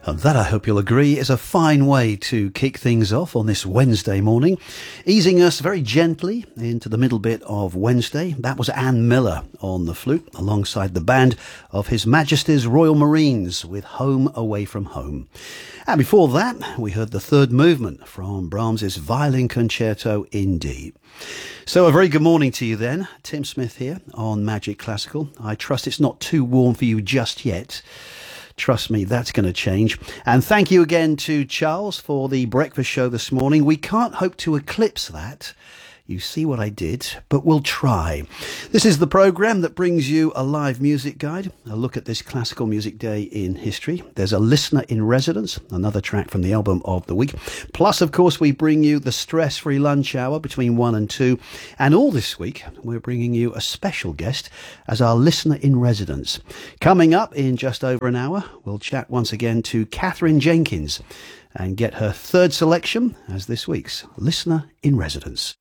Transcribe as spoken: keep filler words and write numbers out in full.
And that, I hope you'll agree, is a fine way to kick things off on this Wednesday morning. Easing us very gently into the middle bit of Wednesday, that was Ann Miller on the flute, alongside the band of His Majesty's Royal Marines with Home Away from Home. And before that, we heard the third movement from Brahms's Violin Concerto in D. So a very good morning to you then. Tim Smith here on Magic Classical. I trust it's not too warm for you just yet. Trust me, that's going to change. And thank you again to Charles for the breakfast show this morning. We can't hope to eclipse that. You see what I did, but we'll try. This is the programme that brings you a live music guide, a look at this classical music day in history. There's a listener in residence, another track from the album of the week. Plus, of course, we bring you the stress-free lunch hour between one and two. And all this week, we're bringing you a special guest as our listener in residence. Coming up in just over an hour, we'll chat once again to Catherine Jenkins and get her third selection as this week's listener in residence.